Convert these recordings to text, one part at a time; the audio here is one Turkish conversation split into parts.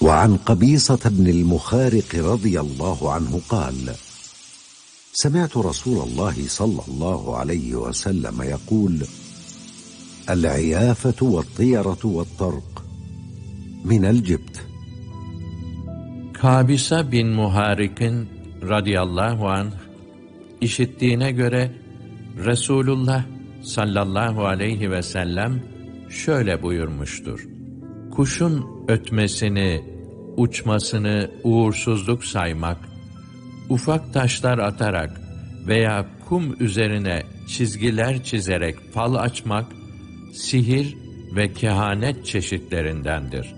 وعن قبيصة بن المخارق رضي الله عنه قال: سمعت رسول الله صلى الله عليه وسلم يقول: العيافة والطيرة والطرق من الجبت. Kabisa bin Muharik'in radıyallahu anh işittiğine göre Resulullah sallallahu aleyhi ve sellem şöyle buyurmuştur: Kuşun ötmesini, uçmasını uğursuzluk saymak, ufak taşlar atarak veya kum üzerine çizgiler çizerek fal açmak, sihir ve kehanet çeşitlerindendir.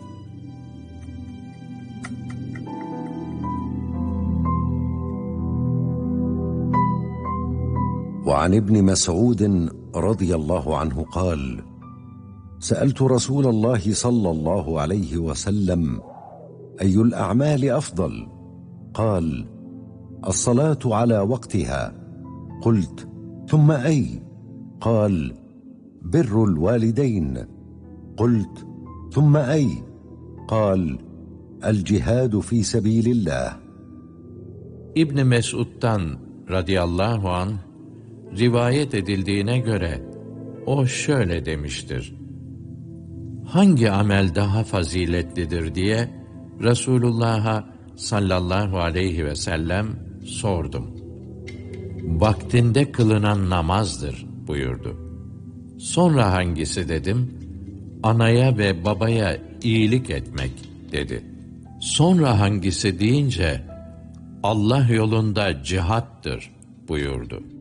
وعن ابن مسعود رضي الله عنه قال: سألت رسول الله صلى الله عليه وسلم: أي الأعمال أفضل؟ قال: الصلاة على وقتها. قلت: ثم أي؟ قال: بر الوالدين. قلت: ثم أي؟ قال: الجهاد في سبيل الله. İbn Mes'ud'dan radıyallahu anh rivayet edildiğine göre o şöyle demiştir: hangi amel daha faziletlidir diye Resulullah'a sallallahu aleyhi ve sellem sordum. Vaktinde kılınan namazdır buyurdu. Sonra hangisi dedim? Anaya ve babaya iyilik etmek dedi. Sonra hangisi deyince Allah yolunda cihattır buyurdu.